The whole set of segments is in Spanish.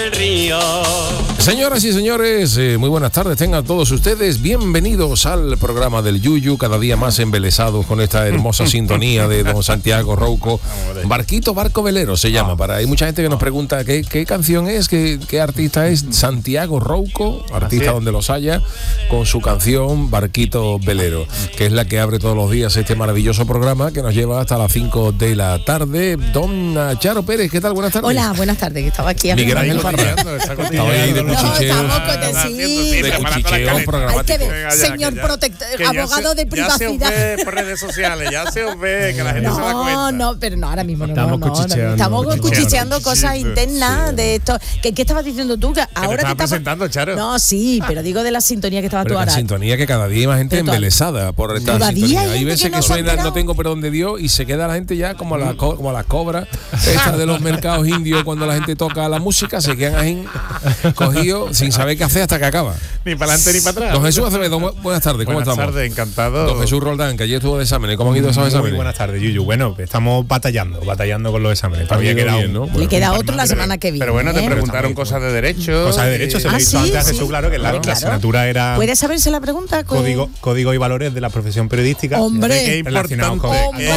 Señoras y señores, muy buenas tardes, tengan todos ustedes bienvenidos al programa del Yuyu, cada día más embelesados con esta hermosa sintonía de don Santiago Rouco. Barquito, barco velero se llama. Hay mucha gente que nos pregunta qué canción es, qué artista es. Santiago Rouco, artista donde los haya, con su canción Barquito Velero, que es la que abre todos los días este maravilloso programa que nos lleva hasta las 5 de la tarde. Don Charo Pérez, ¿qué tal? Buenas tardes. Hola, buenas tardes, que estaba aquí. Miguel Ángel Parra. Estaba ahí de cuchicheo. De cuchicheo programático. Hay que ver, señor protector, abogado de privacidad. Ya se os ve por redes sociales, ya se os ve, que la gente se da cuenta. No, pero no, ahora mismo estamos cuchicheando. Estamos cuchicheando cosas internas de esto. ¿Qué estabas diciendo tú? Que ahora te estás presentando, Charo. No, sí, pero digo de la sintonía que estabas tú ahora. La sintonía que cada día hay más gente embelesada por esta sintonía. Hay veces que suena No tengo perdón de Dios y se queda la gente ya como las cobras estas de los mercados indios cuando la gente toca la música, se quedan ahí cogidos sin saber qué hacer hasta que acaba. Ni para adelante ni para atrás. Don Jesús Acevedo, buenas tardes, ¿cómo estamos? Buenas tardes, encantado. Don Jesús Roldán, que ayer estuvo de exámenes, ¿cómo han ido esos exámenes? Muy buenas tardes, Yuyu. Bueno, estamos batallando con los exámenes. Todavía queda bien, ¿no? Le queda otro la semana que viene. Pero bueno, te preguntaron cosas de derecho. Cosas de derecho, se lo he dicho antes a Jesús, claro, que la asignatura era... ¿Puede saberse la pregunta? Código y valores de la profesión periodística. ¡Hombre! Relacionados con...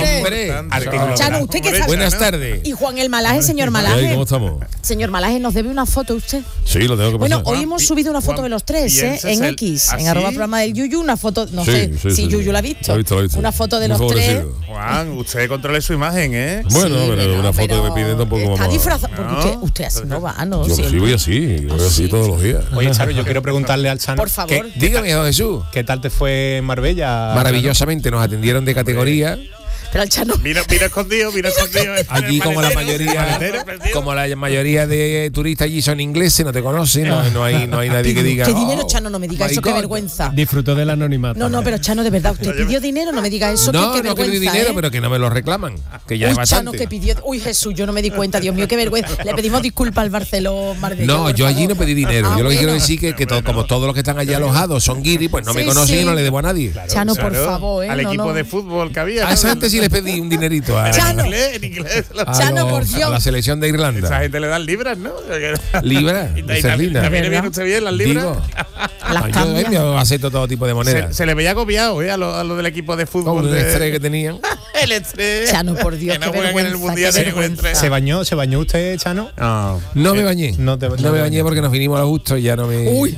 Chano, ¿usted qué sabe? Buenas tardes. Y Juan el Malaje, señor Malaje. ¿Cómo estamos? Señor Malaje, ¿nos debe una foto usted? Sí, lo tengo que pasar. Bueno, hoy hemos subido una foto de los tres, en X, en @programa del Yuyu, una foto, no sé si Yuyu la ha visto. Lo he visto. Una foto de los tres. Juan, usted controle su imagen, ¿eh? Bueno, pero una foto que me piden tampoco está vamos. Disfrazado, porque usted así no va, ¿no? Yo sí voy así todos los días. Oye, Charo, yo quiero preguntarle al Chano. Por favor. Dígame, don Jesús. ¿Qué tal te fue en Marbella? Maravillosamente, nos atendieron de categoría. Pero el Chano. Mira escondido. Allí como la mayoría de turistas allí son ingleses, no te conocen, no hay nadie que diga. ¿Qué dinero, Chano? No me diga eso, qué vergüenza. Disfrutó del anonimato. No, pero Chano, de verdad, usted pidió dinero, no me diga eso, qué vergüenza. No pedí dinero, pero que no me lo reclaman, que ya es bastante. Chano, que pidió. Uy, Jesús, yo no me di cuenta, Dios mío, qué vergüenza. Le pedimos disculpas al Barcelona Marbella. No, yo allí no pedí dinero. Yo lo que quiero decir que como todos los que están allí alojados son guiris, pues no me conocen y no le debo a nadie. Chano, por favor, al equipo de fútbol que había. A esa gente sí les pedí un dinerito. Chano, en inglés. Chano, por Dios. A la selección de Irlanda. Esa gente le dan libras, ¿no? ¿Libras? ¿También viene usted bien las libras? Yo acepto todo tipo de monedas. Se le veía agobiado, a lo del equipo de fútbol. El estrés que tenían. El estrés. Chano, por Dios, que no juegan en el mundial. ¿Se bañó usted, Chano? No me bañé. No me bañé porque nos vinimos a lo justo y ya no me... Uy.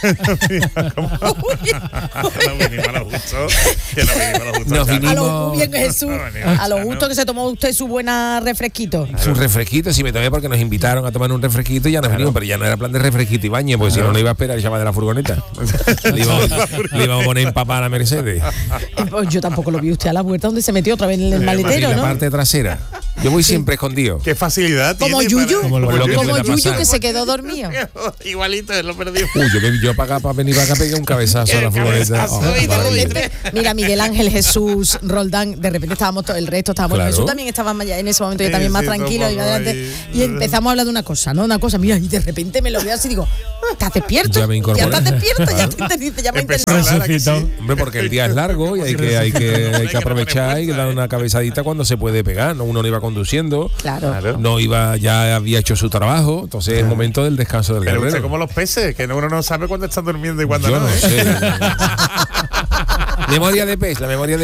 Nos vinimos... Bien, Jesús. A lo justo que se tomó usted su buena refresquito. Su refresquito, sí me tomé porque nos invitaron a tomar un refresquito y ya nos vinimos, pero ya no era plan de refresquito y bañe, porque si no iba a esperar y llama de la furgoneta. Le íbamos a poner empapada a la Mercedes. Pues yo tampoco lo vi usted a la puerta donde se metió otra vez en el maletero, ¿no? ¿no? La parte trasera. Yo voy siempre escondido. Qué facilidad como tiene. Yuyu, como Yuyu que se quedó dormido. Igualito, lo perdió. Yo para venir para acá pegué un cabezazo a la furgoneta. Mira, Miguel Ángel, Jesús, Roldán, de repente estábamos todo el resto, estábamos. Claro. Jesús también estaba en ese momento, yo también más tranquilo, iba adelante, y empezamos a hablar de una cosa, mira, y de repente me lo veo así y digo, ¿estás despierto? Ya me incorporé. Ya estás despierto, ya me interesó. Hombre, porque el día es largo y hay que aprovechar y dar una cabezadita cuando se puede pegar. Uno no iba conduciendo, claro. Ya había hecho su trabajo, entonces es el momento del descanso del guerrero. Pero como los peces, que uno no sabe cuándo están durmiendo y cuándo yo no. No sé. Memoria de pez.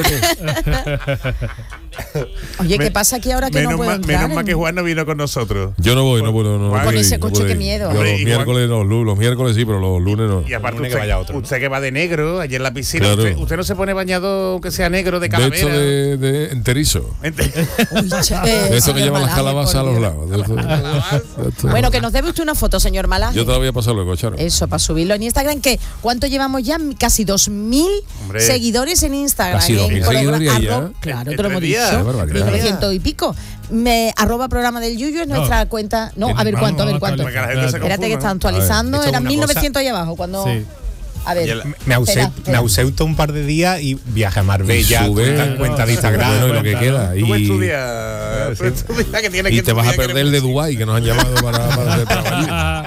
Oye, ¿qué pasa aquí ahora que no puedo entrar? Menos mal que Juan no vino con nosotros. Yo no voy. Con ese coche, qué miedo. Yo los miércoles no, los miércoles sí, pero los lunes no. Y aparte usted que va de negro, allí en la piscina, claro. usted no se pone bañado aunque sea negro, de calavera. De hecho, de enterizo. De eso que lleva las calabazas a los lados. Bueno, que nos debe usted una foto, señor Malaje. Yo te la voy a pasar luego, Charo. Eso, para subirlo en Instagram, que ¿cuánto llevamos ya? Casi 2.000 seguidores en Instagram. Casi 2.000 seguidores ya. Claro, te lo hemos dicho. 1900 y pico. Programa del Yuyu es nuestra cuenta. No, a ver cuánto. Espérate que está actualizando. Eran 1900 ahí abajo. Cuando... Sí. A ver, me ausento un par de días y viaje a Marbella, cuenta de Instagram, bueno, lo que queda. Tú estudias que tienes y te vas a perder el de Dubái, que nos han llamado para hacer trabajo.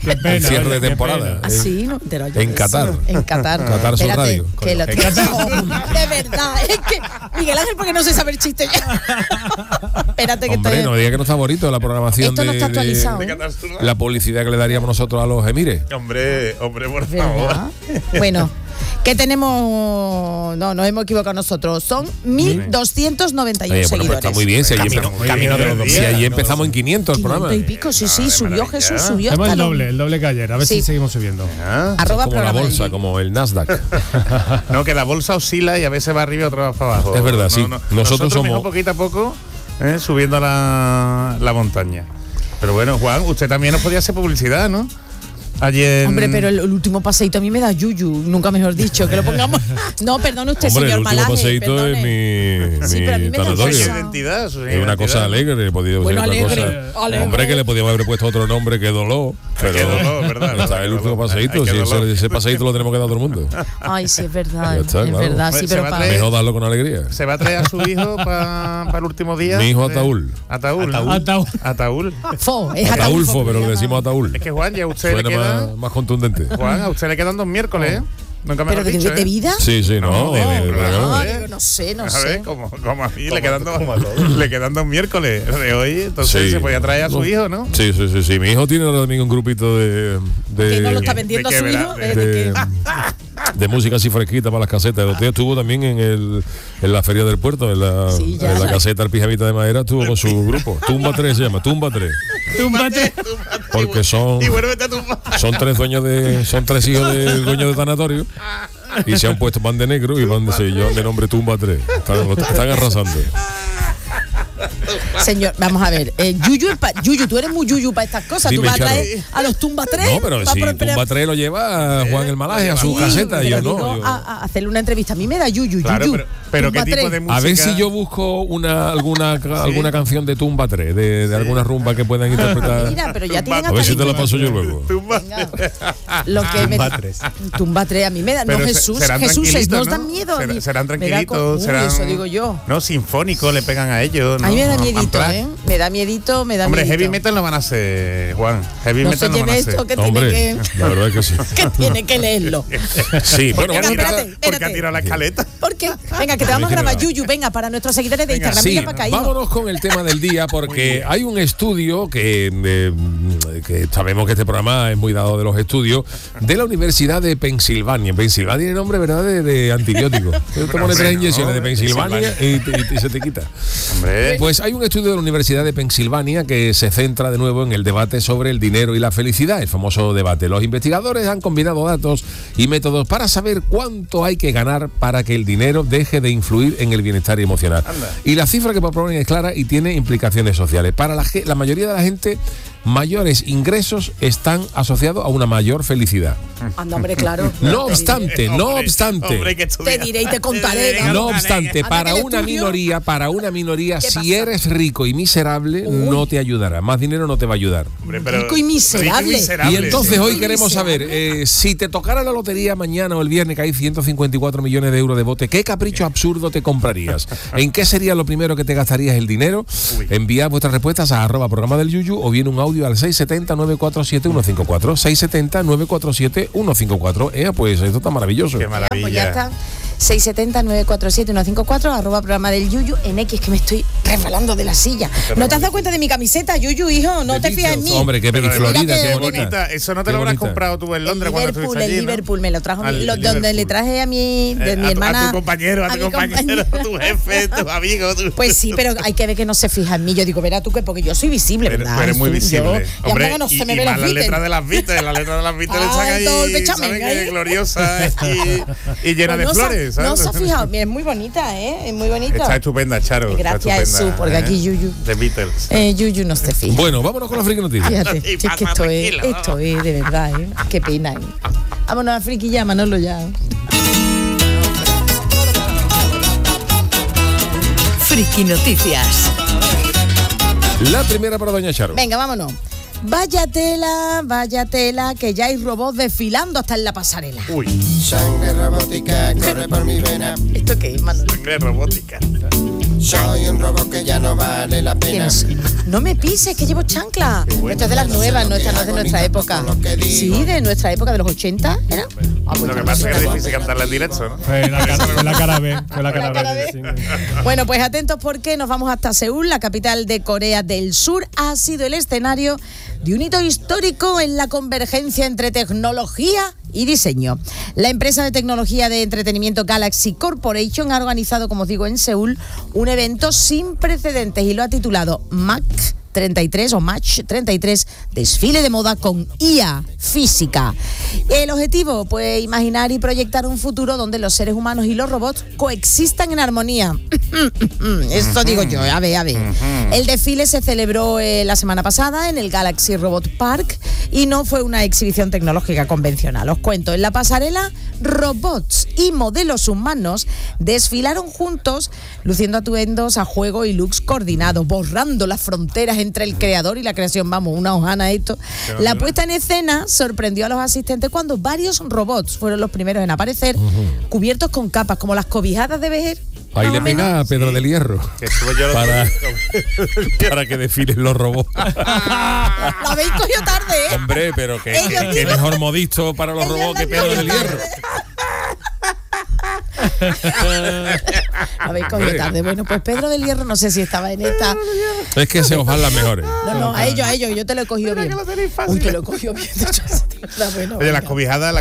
el cierre de temporada. Así, ¿no? En Qatar. En Qatar. Qatar Sur Radio. Que lo de verdad, es que Miguel Ángel, porque no sé saber chiste ya. Espérate que hombre, no diga que no está bonito la programación. Esto no está actualizado. La publicidad que le daríamos nosotros a los emires. Hombre, por favor. Bueno, ¿qué tenemos? No, nos hemos equivocado nosotros. Son 1.291 seguidores. Pues está muy bien. Si allí empezamos en 500 programas. Y pico, sí, subió Jesús, subió. Hacemos el doble que ayer, a ver si seguimos subiendo. Como la bolsa, como el Nasdaq. No, que la bolsa oscila y a veces va arriba y otra vez para abajo. Es verdad, sí. Nosotros somos poquito a poco subiendo la montaña. Pero bueno, Juan, usted también nos podía hacer publicidad, ¿no? Ayer... Hombre, pero el último paseíto a mí me da yuyu, nunca mejor dicho, que lo pongamos. No, perdone usted, hombre, señor Malaje. El último paseíto es mi tanatorio. Es una cosa alegre, podría ser una cosa. Hombre, que le podíamos haber puesto otro nombre que Dolor. Pero ¿verdad? Está el último paseíto, si ese paseíto lo tenemos que dar a todo el mundo. Ay, sí, es verdad. Es verdad, sí, pero mejor darlo con alegría. ¿Se va a traer a su hijo para el último día? Mi hijo Ataúl. Ataúl. Es Ataúlfo, pero le decimos Ataúl. Es que Juan, ya usted le queda más contundente. Juan, a usted le quedan 2 miércoles, Nunca me ¿pero de vida? Sí, no. No sé. A ver, como a mí, le quedan 2 miércoles de hoy, entonces se podía traer a su hijo, ¿no? Sí. Mi hijo tiene ahora también un grupito de ¿que no lo está vendiendo a su hijo? De música así fresquita para las casetas. El otro día estuvo también en la Feria del Puerto, en la caseta El Pijamita de Madera, estuvo con su grupo. Tumba 3 se llama, Tumba 3. Porque son 3 hijos del dueño de tanatorio y se han puesto pan de negro y van de nombre Tumba 3. Están arrasando. Señor, vamos a ver. Yuyu, tú eres muy yuyu para estas cosas. Dime, tú vas a traer a los Tumba 3. No, pero si Tumba 3 lo lleva Juan el Malaje a su caseta. Yo no. A hacerle una entrevista. A mí me da yuyu. Claro, pero ¿qué tipo de música? A ver si yo busco alguna canción de Tumba 3, de alguna rumba que puedan interpretar. Mira, pero ya tienen a ver si te la paso yo luego. Tumba 3. Tumba 3 a mí me da. No, Jesús, nos dan miedo. Serán tranquilitos. Eso digo yo. No, sinfónico, le pegan a ellos. A mí me da miedito, Me da miedito. Hombre, heavy metal no van a hacer, Juan. Heavy metal no van a hacer. Hombre, la verdad es que sí. Que tiene que leerlo. Sí, bueno, porque ha tirado la escaleta. ¿Por qué? Venga, que te vamos a grabar, Yuyu. Venga, para nuestros seguidores de Instagram. Sí, vámonos con el tema del día, porque hay un estudio que sabemos que este programa es muy dado de los estudios, de la Universidad de Pensilvania. Pensilvania tiene nombre, ¿verdad?, de antibiótico. Te pones 3 inyecciones de Pensilvania y se te quita. Hombre. Pues hay un estudio de la Universidad de Pensilvania que se centra de nuevo en el debate sobre el dinero y la felicidad, el famoso debate. Los investigadores han combinado datos y métodos para saber cuánto hay que ganar para que el dinero deje de influir en el bienestar emocional. Y la cifra que proponen es clara y tiene implicaciones sociales. Para la mayoría de la gente, mayores ingresos están asociados a una mayor felicidad. Anda, hombre, claro. No obstante, te diré y te contaré. No obstante, para una minoría, si eres rico y miserable, no te ayudará. Más dinero no te va a ayudar. Rico y miserable. Y entonces hoy queremos saber, si te tocara la lotería mañana o el viernes, que hay 154 millones de euros de bote, ¿qué capricho absurdo te comprarías? ¿En qué sería lo primero que te gastarías el dinero? Enviad vuestras respuestas a @programa del Yuyu o bien un audio al 670-947-154. 670-947-154. Pues esto está maravilloso. Qué maravilla. Pues ya está. 670-947-154, @programa del Yuyu en X, que me estoy resbalando de la silla. ¿No te has dado cuenta de mi camiseta, Yuyu, hijo? ¿No te fías en mí? Hombre, qué Florida, qué bonita. Eso no te lo habrás comprado tú en Londres cuando estuviste allí, El Liverpool, me lo trajo donde le traje a mi hermana. A tu compañero, tu jefe, tu amigo. Pues sí, pero hay que ver que no se fija en mí. Yo digo, verá tú, que porque yo soy visible, ¿verdad? Tú eres muy visible. Hombre, no se me ve las letras de las Beatles. Las letras de las Beatles están ahí, ¿sabes? Gloriosa y llena de flores. No se ha fijado. Es muy bonita, Es muy bonita. Está estupenda, Charo. Gracias, Jesús, porque aquí Yuyu. The Beatles. Yuyu no se fija. Bueno, vámonos con la friki noticia. Fíjate, es que esto es de verdad, Qué pena, Vámonos a friki ya, Manolo, ya. Friki Noticias. La primera para doña Charo. Venga, vámonos. Vaya tela, que ya hay robots desfilando hasta en la pasarela. Uy. Sangre robótica corre por mi vena. ¿Esto qué es, Manolo? Sangre robótica. Soy un robot que ya no vale la pena. No me pises, que llevo chancla. Esto es de las nuevas, no, esta no es de nuestra época. Sí, de nuestra época, de los 80, ¿era? Lo que pasa es que es difícil cantarla en directo, ¿no? Fue la cara B. Sí. Bueno, pues atentos porque nos vamos hasta Seúl, la capital de Corea del Sur. Ha sido el escenario de un hito histórico en la convergencia entre tecnología y diseño. La empresa de tecnología de entretenimiento Galaxy Corporation ha organizado, como os digo, en Seúl, un evento sin precedentes y lo ha titulado Match 33, desfile de moda con IA física. El objetivo, pues imaginar y proyectar un futuro donde los seres humanos y los robots coexistan en armonía. Esto digo yo, a ver. El desfile se celebró la semana pasada en el Galaxy Robot Park y no fue una exhibición tecnológica convencional. Os cuento, en la pasarela, robots y modelos humanos desfilaron juntos, luciendo atuendos a juego y looks coordinados, borrando las fronteras entre el creador y la creación. Vamos, una hojana esto. La puesta en escena sorprendió a los asistentes cuando varios robots fueron los primeros en aparecer, cubiertos con capas, como las cobijadas de Vejer. Ahí le pega a Pedro del Hierro para que desfilen los robots. Lo habéis cogido tarde, ¿eh? Hombre, pero que mejor modisto para los robots que Pedro del Hierro. Habéis cogido tarde. Bueno, pues Pedro del Hierro no sé si estaba en esta. Es que se os van las mejores. No, a ellos, yo te lo he cogido bien. Uy, te lo he cogido bien. Oye, las cobijadas.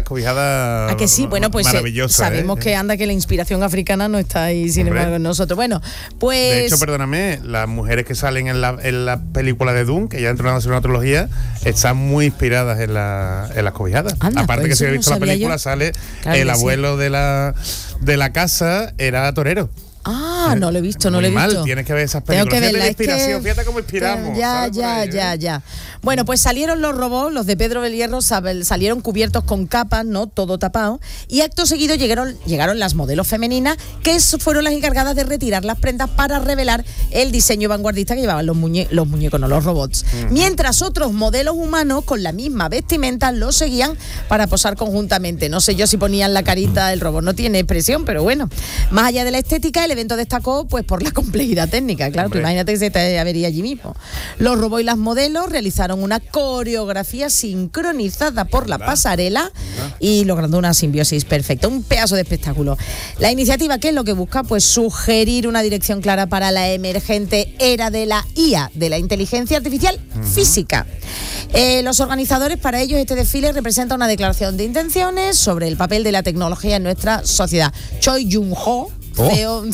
¿A que sí? Bueno, pues sabemos que anda que la inspiración africana no está ahí, sin embargo, en nosotros. Bueno, pues. De hecho, perdóname, las mujeres que salen en la película de Dune, que ya entró en una trilogía, están muy inspiradas en las cobijadas. Anda, aparte pues que si habéis visto la película, sale el abuelo de la casa, era torero. Ah, no lo he visto, no lo he visto. Tienes que ver esas películas. Tengo que verla, inspiración, fíjate cómo inspiramos. Ya. Bueno, pues salieron los robots, los de Pedro del Hierro, salieron cubiertos con capas, ¿no? Todo tapado. Y acto seguido llegaron las modelos femeninas, que fueron las encargadas de retirar las prendas para revelar el diseño vanguardista que llevaban los muñecos, no los robots. Mientras otros modelos humanos, con la misma vestimenta, los seguían para posar conjuntamente. No sé yo si ponían la carita del robot, no tiene expresión, pero bueno. Más allá de la estética, el evento destacó pues por la complejidad técnica, claro, tú imagínate que se te vería allí mismo. Los robots y las modelos realizaron una coreografía sincronizada por la pasarela y logrando una simbiosis perfecta, un pedazo de espectáculo. La iniciativa, ¿qué es lo que busca? Pues sugerir una dirección clara para la emergente era de la IA, de la inteligencia artificial física. Los organizadores, para ellos, este desfile representa una declaración de intenciones sobre el papel de la tecnología en nuestra sociedad. Choi Jung-ho, CEO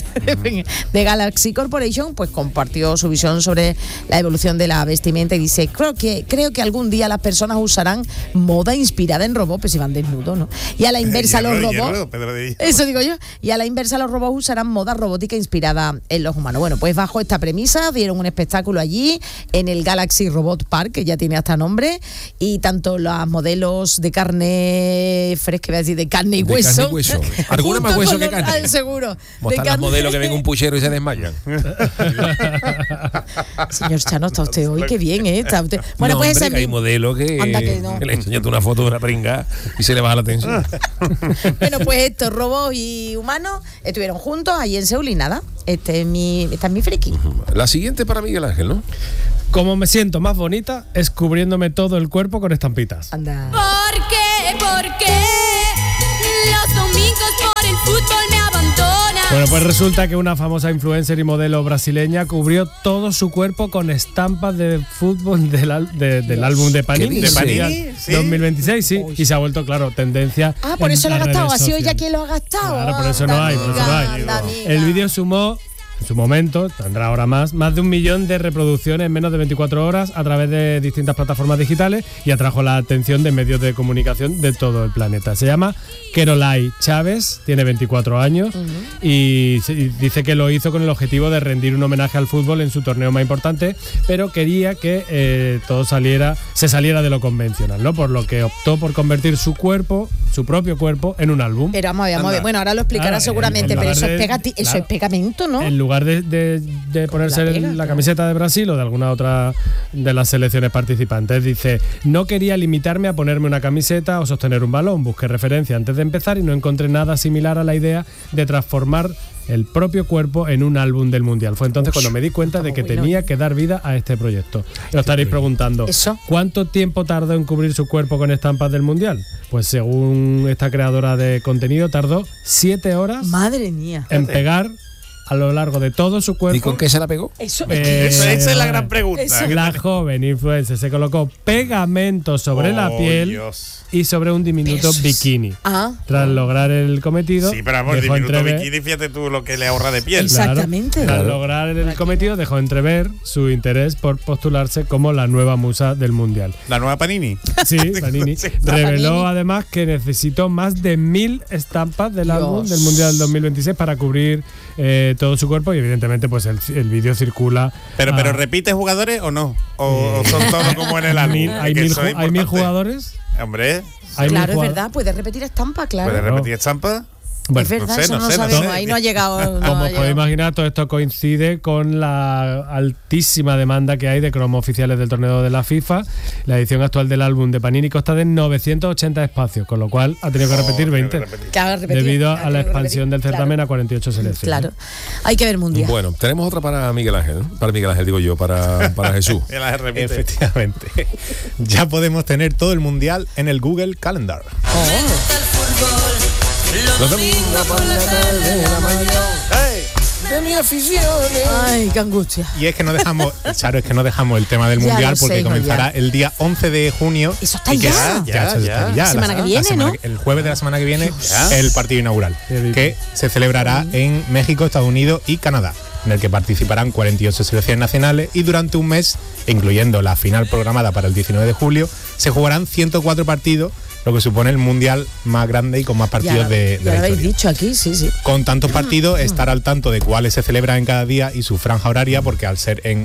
de Galaxy Corporation, pues compartió su visión sobre la evolución de la vestimenta y dice, creo que algún día las personas usarán moda inspirada en robots, pues si van desnudos, ¿no? Y a la inversa los robots, eso digo yo, y a la inversa los robots usarán moda robótica inspirada en los humanos. Bueno, pues bajo esta premisa dieron un espectáculo allí en el Galaxy Robot Park, que ya tiene hasta nombre, y tanto los modelos de carne fresca, voy a decir, de carne y hueso. Alguna más hueso que carne. Seguro. Están los modelos que ven un puchero y se desmayan. Señor Chano, está usted hoy, qué bien, ¿eh? Está usted. Bueno, no, pues hombre, hay modelos que le enseñan una foto de una pringa y se le baja la tensión. Bueno, pues estos robots y humanos estuvieron juntos allí en Seúl y nada. Esta es mi friki. La siguiente para Miguel Ángel, ¿no? Como me siento más bonita es cubriéndome todo el cuerpo con estampitas. Anda. ¿Por qué los domingos por el fútbol me abandonan? Bueno, pues resulta que una famosa influencer y modelo brasileña cubrió todo su cuerpo con estampas de fútbol del álbum de Panini, de Panini 2026, sí. Y se ha vuelto, claro, tendencia. Ah, por eso lo ha gastado, ha sido ya quien lo ha gastado. Claro, por eso no hay. El vídeo sumó, en su momento, tendrá ahora más de 1 millón de reproducciones en menos de 24 horas a través de distintas plataformas digitales y atrajo la atención de medios de comunicación de todo el planeta. Se llama Kerolai Chávez, tiene 24 años y dice que lo hizo con el objetivo de rendir un homenaje al fútbol en su torneo más importante, pero quería que todo se saliera de lo convencional, ¿no? Por lo que optó por convertir su propio cuerpo, en un álbum. Pero vamos a ver. Bueno, ahora lo explicará seguramente, pero eso es pegamento, ¿no? En lugar de ponerse la camiseta de Brasil o de alguna otra de las selecciones participantes. Dice, no quería limitarme a ponerme una camiseta o sostener un balón. Busqué referencia antes de empezar y no encontré nada similar a la idea de transformar el propio cuerpo en un álbum del Mundial. Fue entonces cuando me di cuenta de que tenía que dar vida a este proyecto. Y os estaréis preguntando, ¿cuánto tiempo tardó en cubrir su cuerpo con estampas del Mundial? Pues según esta creadora de contenido, tardó 7 horas. Madre mía. En pegar a lo largo de todo su cuerpo. ¿Y con qué se la pegó? Esa es la gran pregunta. La joven influencer se colocó pegamento sobre la piel y sobre un diminuto bikini. Tras lograr el cometido. Sí, pero amor, diminuto bikini, fíjate tú lo que le ahorra de piel. Exactamente. Tras lograr el cometido, dejó entrever su interés por postularse como la nueva musa del Mundial. ¿La nueva Panini? Sí, Panini. Reveló además que necesitó más de 1000 estampas del álbum del Mundial 2026 para cubrir todo su cuerpo, y evidentemente pues el vídeo circula. Pero ¿repite jugadores o no? ¿O son todos como en el álbum? ¿Hay 1000 jugadores? Hombre. Claro, es verdad, puedes repetir estampa, claro. ¿Puedes repetir estampa? Bueno, es verdad, eso no sabemos, ahí no ha llegado. Como os podéis imaginar, todo esto coincide con la altísima demanda que hay de cromos oficiales del torneo de la FIFA. La edición actual del álbum de Panini consta de 980 espacios, con lo cual ha tenido que repetir 20, debido a la expansión del certamen a 48 selecciones. Claro, hay que ver Mundial. Bueno, tenemos otra para Miguel Ángel, para Jesús. Efectivamente. Ya podemos tener todo el Mundial en el Google Calendar. Los domingos por la tarde, la mañana de mi afición. Ay, qué angustia. Y es que no dejamos, Charo, el tema del Mundial porque comenzará el día 11 de junio. Eso está ya. La semana que viene, ¿no? El jueves de la semana que viene, el partido inaugural, que se celebrará en México, Estados Unidos y Canadá, en el que participarán 48 selecciones nacionales, y durante un mes, incluyendo la final programada para el 19 de julio, se jugarán 104 partidos, lo que supone el Mundial más grande y con más partidos de la historia. Lo habéis dicho aquí, sí. Con tantos partidos, estar al tanto de cuáles se celebran en cada día y su franja horaria, porque al ser en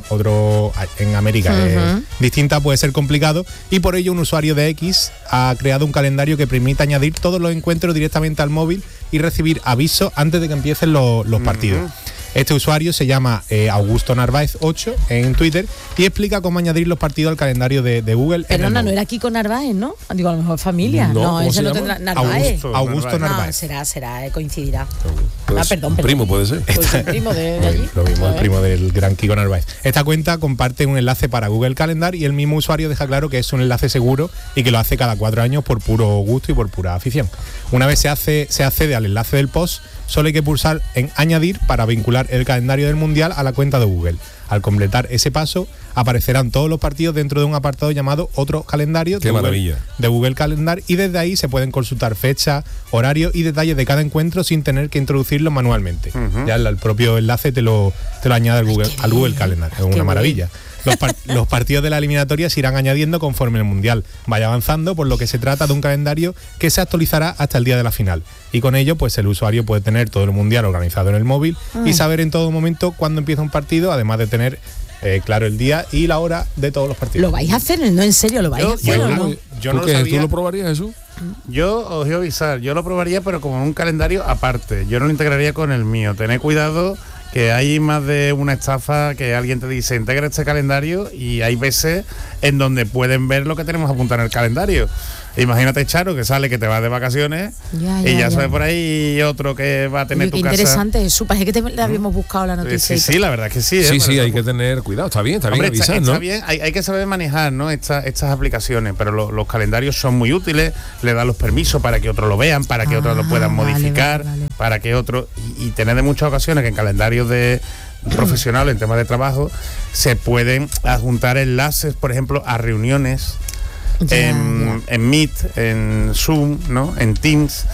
América distinta puede ser complicado, y por ello un usuario de X ha creado un calendario que permite añadir todos los encuentros directamente al móvil y recibir avisos antes de que empiecen los partidos. Este usuario se llama Augusto Narváez 8 en Twitter y explica cómo añadir los partidos al calendario de Google. Perdona, no era Kiko Narváez, ¿no? Digo, a lo mejor familia. No, ese no tendrá. Narváez. Augusto Narváez. Será, coincidirá. Pues, perdón. Primo puede ser. Pues el primo de allí. Lo mismo, el primo del gran Kiko Narváez. Esta cuenta comparte un enlace para Google Calendar y el mismo usuario deja claro que es un enlace seguro y que lo hace cada 4 años por puro gusto y por pura afición. Una vez se accede al enlace del post, solo hay que pulsar en añadir para vincular el calendario del Mundial a la cuenta de Google. Al completar ese paso, aparecerán todos los partidos dentro de un apartado llamado Otros calendarios de Google Calendar, y desde ahí se pueden consultar fechas, horarios y detalles de cada encuentro sin tener que introducirlo manualmente. Ya el propio enlace te lo añade al Google Calendar. Es una maravilla. Los partidos de la eliminatoria se irán añadiendo conforme el Mundial vaya avanzando, por lo que se trata de un calendario que se actualizará hasta el día de la final. Y con ello, pues el usuario puede tener todo el Mundial organizado en el móvil y saber en todo momento cuándo empieza un partido, además de tener claro el día y la hora de todos los partidos. ¿Lo vais a hacer? No, en serio, ¿lo vais a hacer o no? Yo no lo sabía. ¿Tú lo probarías, Jesús? Yo os voy a avisar, yo lo probaría, pero como un calendario aparte. Yo no lo integraría con el mío. Tened cuidado, que hay más de una estafa que alguien te dice integra este calendario, y hay veces en donde pueden ver lo que tenemos apuntado en el calendario. Imagínate, Charo, que sale que te vas de vacaciones y ya sube por ahí otro que va a tener tu casa. Qué interesante, Jesús. Parece que le habíamos buscado la noticia. Sí, la verdad es que sí. Sí, hay que tener cuidado. Está bien avisar, ¿no? Está bien, hay que saber manejar, ¿no? estas aplicaciones, pero los calendarios son muy útiles, le dan los permisos para que otros lo vean, para que otros lo puedan modificar, para que otros... Y tener de muchas ocasiones que en calendarios de profesionales, en temas de trabajo, se pueden adjuntar enlaces, por ejemplo, a reuniones en Meet, en Zoom, ¿no? En Teams,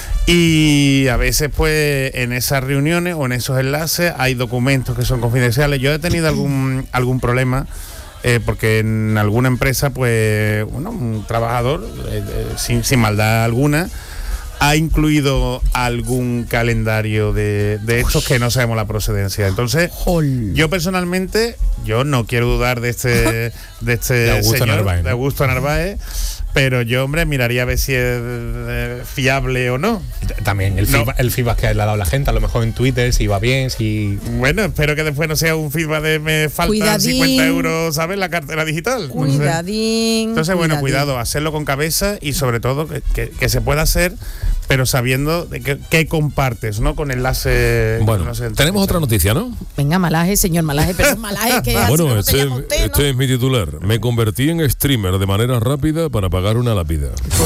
y a veces pues en esas reuniones o en esos enlaces hay documentos que son confidenciales. Yo he tenido algún problema porque en alguna empresa pues un trabajador sin maldad alguna ha incluido algún calendario de estos que no sabemos la procedencia. Entonces, yo personalmente, yo no quiero dudar de este de Augusto señor, Narváez, ¿no? de Augusto Narváez, Pero yo, hombre, miraría a ver si es fiable o no. También el feedback que le ha dado la gente, a lo mejor en Twitter, si va bien, si... Bueno, espero que después no sea un feedback de me faltan Cuidadín. 50 euros, ¿sabes? La cartera digital. Cuidadín. Entonces, bueno, cuidado, hacerlo con cabeza y sobre todo que se pueda hacer, pero sabiendo de qué compartes, ¿no? Con enlace... Bueno, no sé, tenemos otra noticia, ¿no? Venga, Malaje, señor Malaje, pero Malaje que Bueno, este es mi titular. Me convertí en streamer de manera rápida para pagar una lápida.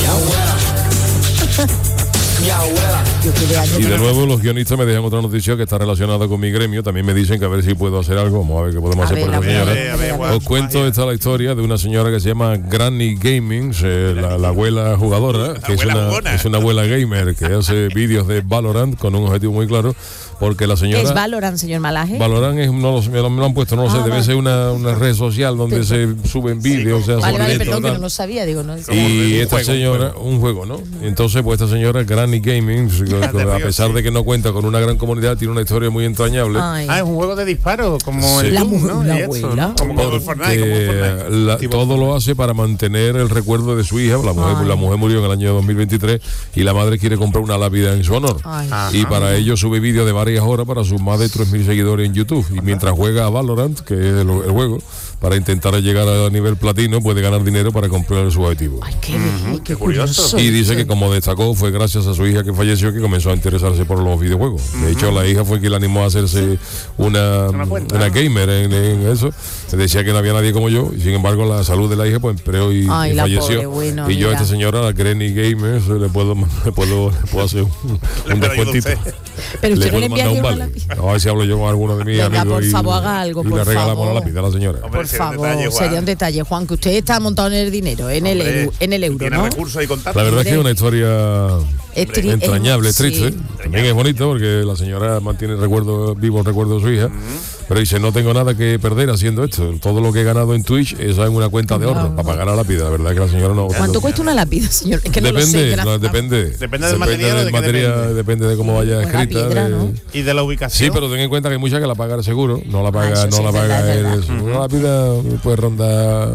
Y de nuevo los guionistas me dejan otra noticia que está relacionada con mi gremio. También me dicen que a ver si puedo hacer algo. Vamos a ver qué podemos hacer por esta señora. Os cuento esta la historia de una señora que se llama Granny Gaming, la abuela jugadora, que es una abuela gamer que hace vídeos de Valorant con un objetivo muy claro. Porque la señora... ¿Qué es Valorant, señor Malaje? Valorant es, no me lo han puesto, no lo sé, debe ser una red social donde se suben vídeos. Vale, perdón, que no lo sabía, digo, no. Y esta señora, un juego, ¿no? Entonces, pues esta señora, Granny Gaming, a pesar de que no cuenta con una gran comunidad, tiene una historia muy entrañable. Es un juego de disparo, como sí. el la Doom, ¿no? La abuela. Como Fortnite. Todo lo hace para mantener el recuerdo de su hija. La mujer murió en el año 2023 y la madre quiere comprar una lápida en su honor. Y para ello sube vídeos de varias horas para sus más de 3.000 seguidores en YouTube. Y mientras juega a Valorant, que es el juego, para intentar llegar a nivel platino, puede ganar dinero para comprar su objetivo. Ay, qué curioso. Y dice que, como destacó, fue gracias a su hija que falleció que comenzó a interesarse por los videojuegos. De hecho, la hija fue quien la animó a hacerse una gamer en eso. Decía que no había nadie como yo, y sin embargo la salud de la hija pues empeoró y falleció. Pobre, bueno, y yo a esta señora, la Granny Gamer, le puedo hacer un descuentito. Pero usted no le envía un vale. A ver si hablo yo con alguno de mis amigos. Por favor, haga algo, y por le regalamos favor. la lápida a la señora. Por favor, sería un detalle, Juan, que usted está montado en el dinero, en el euro, tiene ¿no? recursos y contactos. La verdad es que es una historia entrañable, triste. Sí. También es bonito porque la señora mantiene vivo el recuerdo de su hija. Pero dice, no tengo nada que perder haciendo esto. Todo lo que he ganado en Twitch es en una cuenta de ahorro para pagar la lápida. La verdad es que la señora no... ¿Cuánto cuesta una lápida, señor? Es que no depende, lo sé. Depende del material. Depende de cómo vaya escrita. Piedra, ¿no? Y de la ubicación. Sí, pero ten en cuenta que hay muchas que la paga el seguro. No la paga, él. Una lápida puede rondar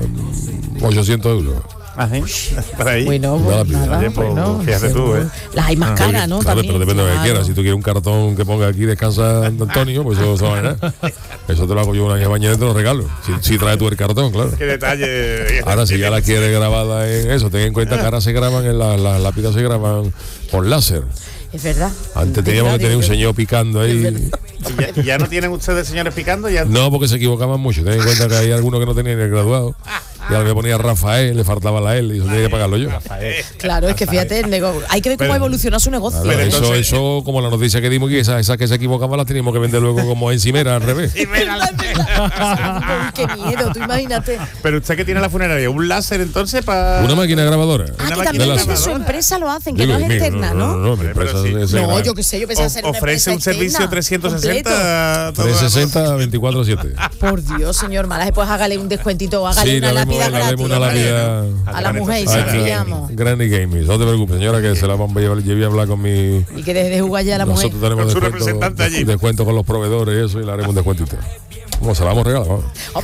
800 euros. Por ahí. Bueno, fíjate tú, las hay más caras, ¿no? Claro, También, pero depende de lo que quieras. Si tú quieres un cartón que ponga aquí descansa Antonio, pues eso va a ganar. Eso te lo hago yo una mañana y te lo regalo. Si traes tú el cartón, claro. Qué detalle. Ahora, si ya la quieres grabada en eso, ten en cuenta que ahora se graban las lápidas se graban con láser. Es verdad. Antes teníamos que tener un señor picando ahí. ¿Y ya no tienen ustedes señores picando? ¿Ya? No, porque se equivocaban mucho. Ten en cuenta que hay algunos que no tenían ni el graduado. Y al que ponía Rafael, le faltaba la L y eso tenía que pagarlo yo. Claro, es que fíjate, hay que ver cómo evoluciona su negocio. Claro, eso, como la noticia que dimos, que esas que se equivocaban las teníamos que vender luego como encimera, al revés. Qué miedo, tú imagínate. Pero usted que tiene la funeraria, ¿un láser entonces para...? Una máquina grabadora. Que también desde su empresa lo hacen, que no es externa, ¿no? No, mi empresa no, yo qué sé, yo pensaba hacer una ofrece un servicio 360 24/7. Por Dios, señor Malaje, pues hágale un descuentito, hágale una lápida gratis. A la mujer, se la llamo. Granny Gaming, no te preocupes, señora, que se la vamos a llevar. Llevé a hablar con mi... Y que deje de jugar ya a la mujer. Nosotros tenemos descuento con los proveedores y eso, y le haremos un descuentito. ¿Cómo se la vamos a regalar?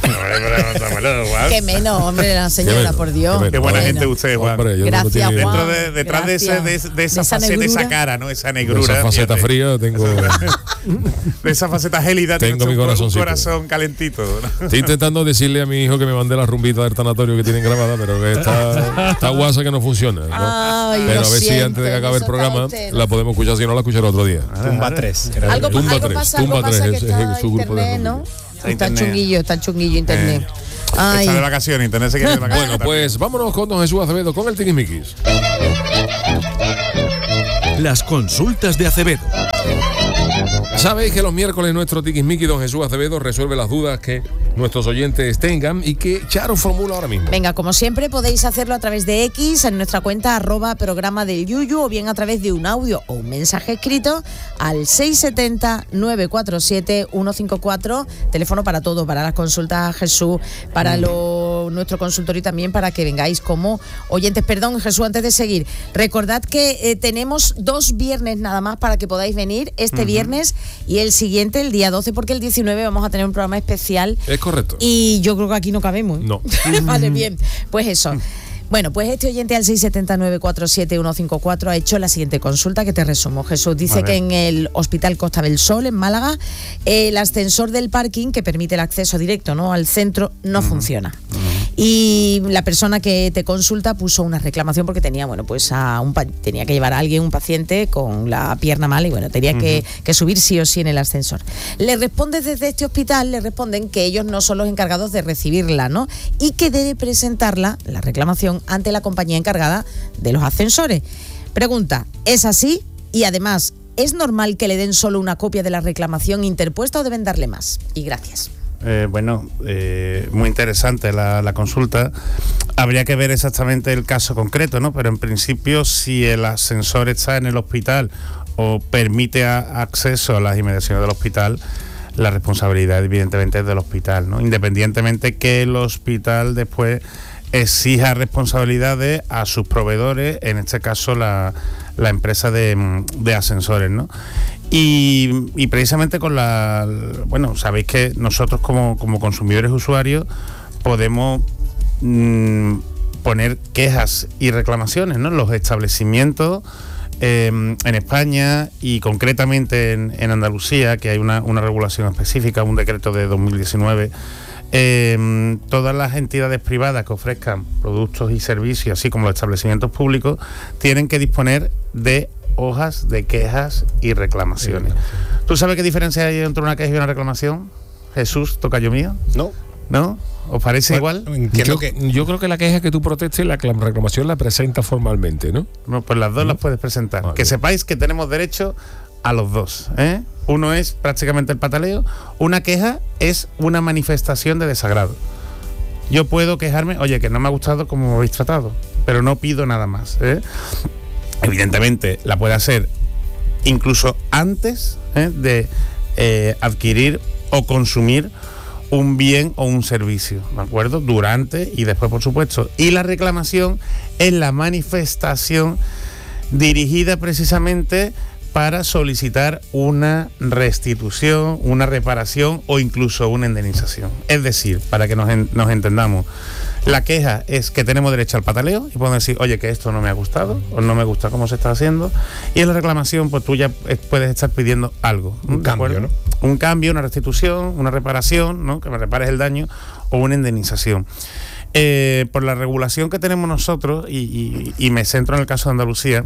Qué menos, hombre, la señora, por Dios. Qué buena gente usted, Juan. Gracias, Juan. Detrás de esa faceta, esa cara, ¿no? Esa negrura. Esa faceta fría tengo... De esa faceta gélida tengo mi corazoncito. Un corazón calentito, ¿no? Estoy intentando decirle a mi hijo que me mande la rumbita del tanatorio que tienen grabada, pero que está guasa que no funciona, ¿no? Ay, pero a ver si antes de que acabe el programa la podemos escuchar, si no la escucharé otro día. Tumba 3. Tumba 3 es su grupo de ¿no? Está chunguillo internet. Está de vacaciones, internet se quiere de vacaciones. Bueno, pues vámonos con don Jesús Acevedo, con el Tiquismiquis. Las consultas de Acevedo. Sabéis que los miércoles nuestro Tiquismiqui don Jesús Acevedo resuelve las dudas que nuestros oyentes tengan y que Charo formula ahora mismo. Venga, como siempre podéis hacerlo a través de X en nuestra cuenta @programa del Yuyu o bien a través de un audio o un mensaje escrito al 670-947-154, teléfono para todo, para las consultas Jesús, para nuestro consultorio y también para que vengáis como oyentes. Perdón, Jesús, antes de seguir, recordad que tenemos 2 viernes nada más para que podáis venir, este viernes y el siguiente, el día 12, porque el 19 vamos a tener un programa especial. Es correcto. Y yo creo que aquí no cabemos. No. Vale, bien. Pues eso. Bueno, pues este oyente al 679-47-154 ha hecho la siguiente consulta que te resumo. Jesús dice que en el Hospital Costa del Sol, en Málaga, el ascensor del parking que permite el acceso directo, ¿no?, al centro no funciona. Y la persona que te consulta puso una reclamación porque tenía, bueno, pues tenía que llevar a alguien, un paciente con la pierna mal, y bueno, tenía que subir sí o sí en el ascensor. Le responde desde este hospital, le responden que ellos no son los encargados de recibirla, ¿no?, y que debe presentarla, la reclamación, ante la compañía encargada de los ascensores. Pregunta, ¿es así? Y además, ¿es normal que le den solo una copia de la reclamación interpuesta o deben darle más? Y gracias. Muy interesante la consulta. Habría que ver exactamente el caso concreto, ¿no? Pero en principio, si el ascensor está en el hospital o permite acceso a las inmediaciones del hospital, la responsabilidad evidentemente es del hospital, ¿no? Independientemente que el hospital después exija responsabilidades a sus proveedores, en este caso la empresa de ascensores, ¿no? Y precisamente con bueno, sabéis que nosotros como consumidores usuarios podemos poner quejas y reclamaciones, ¿no? Los establecimientos en España y concretamente en Andalucía, que hay una regulación específica, un decreto de 2019, todas las entidades privadas que ofrezcan productos y servicios, así como los establecimientos públicos, tienen que disponer de hojas de quejas y reclamaciones. ¿Tú sabes qué diferencia hay entre una queja y una reclamación? Jesús, tocayo mío. ¿No? ¿Os parece igual? Yo creo que la queja que tú protestes, la reclamación la presenta formalmente, ¿no? No, pues las dos las puedes presentar. Vale. Que sepáis que tenemos derecho a los dos, ¿eh? Uno es prácticamente el pataleo. Una queja es una manifestación de desagrado. Yo puedo quejarme, oye, que no me ha gustado cómo me habéis tratado, pero no pido nada más, ¿eh? Evidentemente la puede hacer incluso antes de adquirir o consumir un bien o un servicio, ¿de acuerdo? Durante y después, por supuesto. Y la reclamación es la manifestación dirigida precisamente para solicitar una restitución, una reparación o incluso una indemnización. Es decir, para que nos entendamos, la queja es que tenemos derecho al pataleo y podemos decir, oye, que esto no me ha gustado o no me gusta cómo se está haciendo. Y en la reclamación, pues tú ya puedes estar pidiendo algo. Un cambio, ¿no? Un cambio, una restitución, una reparación, ¿no? Que me repares el daño, o una indemnización. Por la regulación que tenemos nosotros, y me centro en el caso de Andalucía,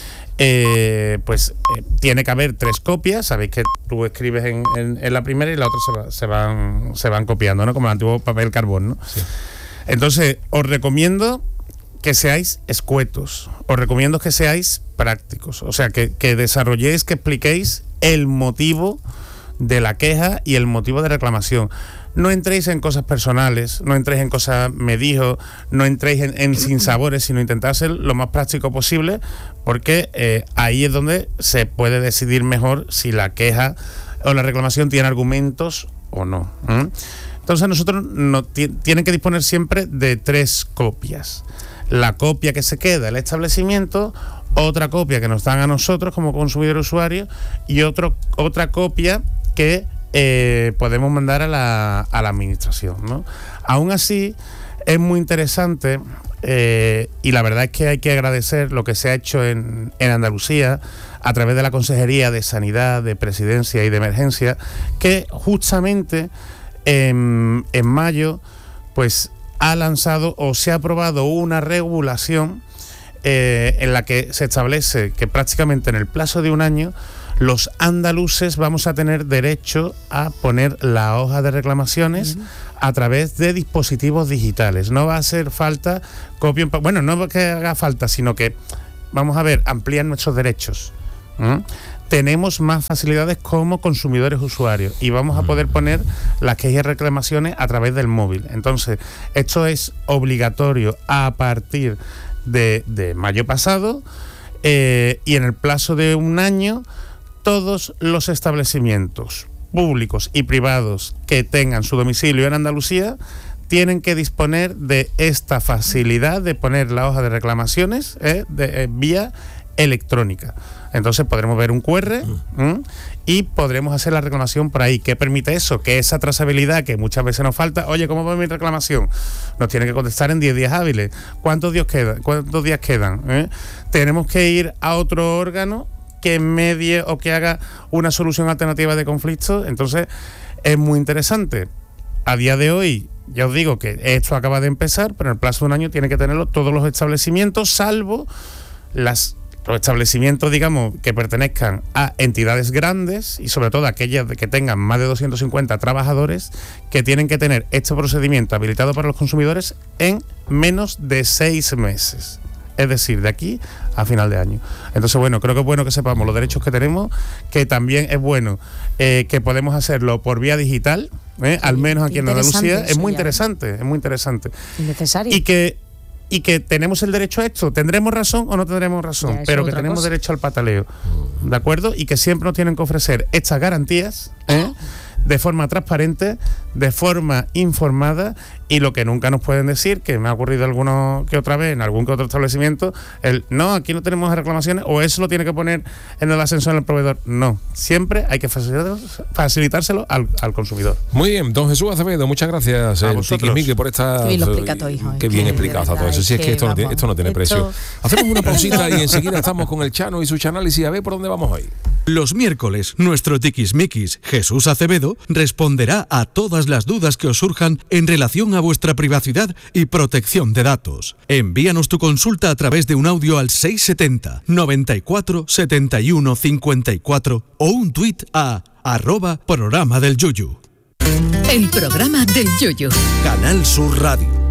tiene que haber 3 copias. Sabéis que tú escribes en la primera y la otra se van copiando, ¿no? Como el antiguo papel carbón, ¿no? Sí. Entonces, os recomiendo que seáis escuetos, os recomiendo que seáis prácticos, o sea, que desarrolléis, que expliquéis el motivo de la queja y el motivo de reclamación. No entréis en cosas personales, no entréis en cosas me dijo, no entréis en sinsabores, sino intentad ser lo más práctico posible, porque ahí es donde se puede decidir mejor si la queja o la reclamación tiene argumentos o no. Entonces nosotros tienen que disponer siempre de 3 copias. La copia que se queda el establecimiento, otra copia que nos dan a nosotros como consumidor usuario y otra copia que podemos mandar a la administración, ¿no? Aún así, es muy interesante y la verdad es que hay que agradecer lo que se ha hecho en Andalucía a través de la Consejería de Sanidad, de Presidencia y de Emergencia, que justamente en mayo pues ha lanzado o se ha aprobado una regulación en la que se establece que prácticamente en el plazo de un año los andaluces vamos a tener derecho a poner la hoja de reclamaciones a través de dispositivos digitales. No va a hacer falta copia, bueno, no que haga falta, sino que vamos a ver, amplían nuestros derechos. Tenemos más facilidades como consumidores usuarios y vamos a poder poner las quejas y reclamaciones a través del móvil. Entonces, esto es obligatorio a partir de mayo pasado y en el plazo de un año todos los establecimientos públicos y privados que tengan su domicilio en Andalucía tienen que disponer de esta facilidad de poner la hoja de reclamaciones vía electrónica. Entonces podremos ver un QR y podremos hacer la reclamación por ahí. ¿Qué permite eso? Que esa trazabilidad que muchas veces nos falta. Oye, ¿cómo va mi reclamación? Nos tiene que contestar en 10 días hábiles. ¿Cuántos días quedan? Tenemos que ir a otro órgano que medie o que haga una solución alternativa de conflictos. Entonces es muy interesante. A día de hoy, ya os digo que esto acaba de empezar, pero en el plazo de un año tiene que tenerlo todos los establecimientos, salvo los establecimientos, digamos, que pertenezcan a entidades grandes y sobre todo aquellas que tengan más de 250 trabajadores, que tienen que tener este procedimiento habilitado para los consumidores en menos de 6 meses. Es decir, de aquí a final de año. Entonces, bueno, creo que es bueno que sepamos los derechos que tenemos, que también es bueno que podemos hacerlo por vía digital, al menos aquí en Andalucía. Es muy interesante, es muy interesante. Innecesario. Y que tenemos el derecho a esto. ¿Tendremos razón o no tendremos razón? Pero que tenemos derecho al pataleo, ¿de acuerdo? Y que siempre nos tienen que ofrecer estas garantías, de forma transparente, de forma informada, y lo que nunca nos pueden decir, que me ha ocurrido alguno que otra vez en algún que otro establecimiento, no, aquí no tenemos reclamaciones, o eso lo tiene que poner en el ascensor del proveedor. No, siempre hay que facilitárselo al consumidor. Muy bien, don Jesús Acevedo, muchas gracias, Tiquismiqui, por esta... Qué bien lo explica todo, hijo. Qué bien explicado está todo eso. Si es que esto no tiene precio. Hacemos una pausita y enseguida estamos con el Chano y su análisis, a ver por dónde vamos hoy. Los miércoles, nuestro Tiquismiquis, Jesús Acevedo, responderá a todas las dudas que os surjan en relación a vuestra privacidad y protección de datos. Envíanos tu consulta a través de un audio al 670 94 71 54 o un tuit a @programa del Yuyu. El programa del Yuyu. Canal Sur Radio.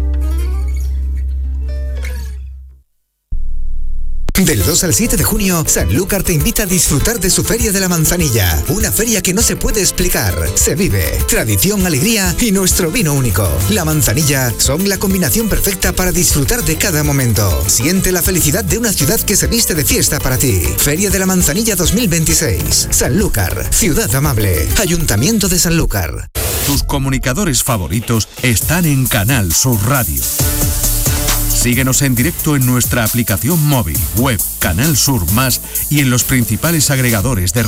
Del 2 al 7 de junio, Sanlúcar te invita a disfrutar de su Feria de la Manzanilla. Una feria que no se puede explicar. Se vive tradición, alegría y nuestro vino único. La Manzanilla son la combinación perfecta para disfrutar de cada momento. Siente la felicidad de una ciudad que se viste de fiesta para ti. Feria de la Manzanilla 2026. Sanlúcar, ciudad amable. Ayuntamiento de Sanlúcar. Tus comunicadores favoritos están en Canal Sur Radio. Síguenos en directo en nuestra aplicación móvil, web, Canal Sur Más y en los principales agregadores de